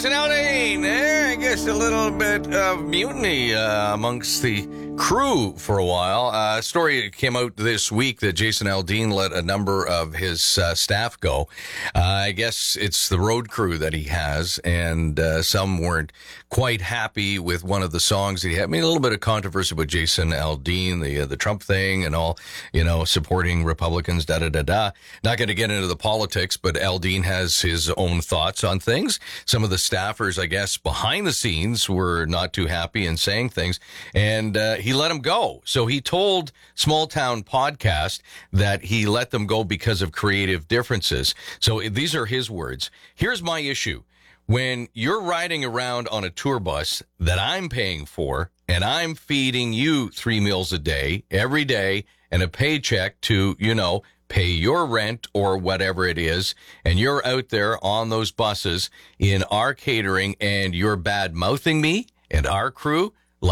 Jason Aldean. I guess a little bit of mutiny amongst the crew for a while. A story came out this week that Jason Aldean let a number of his staff go. I guess it's the road crew that he has, and some weren't quite happy with one of the songs that he had. I mean, a little bit of controversy with Jason Aldean, the Trump thing and all, supporting Republicans, da-da-da-da. Not going to get into the politics, but Aldean has his own thoughts on things. Some of the staffers, I guess, behind the scenes were not too happy and saying things, and he let them go. So he told Small Town Podcast that he let them go because of creative differences. So these are his words. Here's my issue. When you're riding around on a tour bus that I'm paying for and I'm feeding you 3 meals a day, every day, and a paycheck to, pay your rent or whatever it is, and you're out there on those buses in our catering and you're bad-mouthing me and our crew,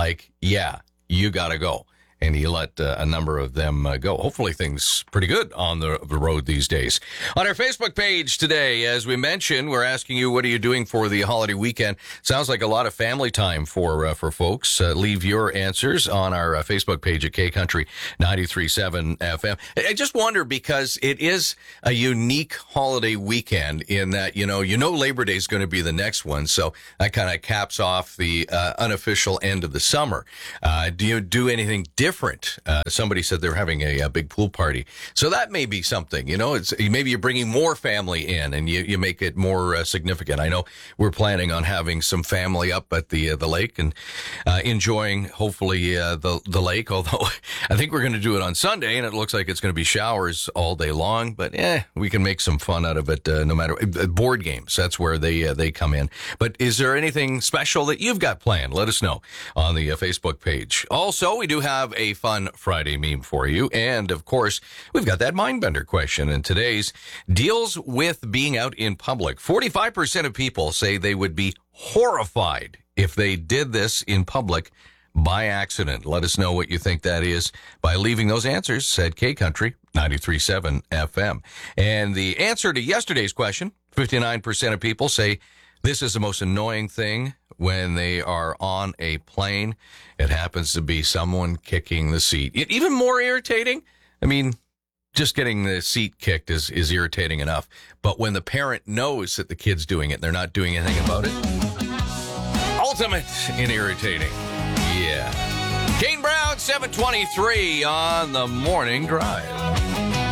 yeah, you gotta go. And he let a number of them go. Hopefully things pretty good on the road these days. On our Facebook page today, as we mentioned, we're asking you, what are you doing for the holiday weekend? Sounds like a lot of family time for folks. Leave your answers on our Facebook page at K-Country 93.7 FM. I just wonder, because it is a unique holiday weekend in that, Labor Day is going to be the next one. So that kind of caps off the unofficial end of the summer. Do you do anything different? Somebody said they're having a big pool party. So that may be something, it's maybe you're bringing more family in and you make it more significant. I know we're planning on having some family up at the lake and enjoying, hopefully, the lake, although I think we're going to do it on Sunday and it looks like it's going to be showers all day long, but we can make some fun out of it no matter. Board games, that's where they come in. But is there anything special that you've got planned? Let us know on the Facebook page. Also, we do have a fun Friday meme for you. And of course, we've got that Mindbender question. And today's deals with being out in public. 45% of people say they would be horrified if they did this in public by accident. Let us know what you think that is by leaving those answers at K-Country 93.7 FM. And the answer to yesterday's question, 59% of people say this is the most annoying thing when they are on a plane. It happens to be someone kicking the seat. Even more irritating, just getting the seat kicked is irritating enough. But when the parent knows that the kid's doing it, they're not doing anything about it. Ultimate in irritating. Yeah. Kane Brown, 723 on the morning drive.